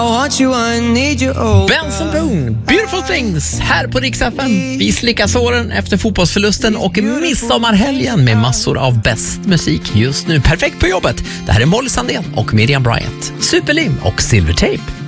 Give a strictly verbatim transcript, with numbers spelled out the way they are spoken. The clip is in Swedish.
Benson Boone, Beautiful Things, här på Rix F M. Vi slickar såren efter fotbollsförlusten och midsommarhelgen med massor av bäst musik just nu. Perfekt på jobbet. Det här är Molly Sandén och Miriam Bryant, Superlim och Silvertape.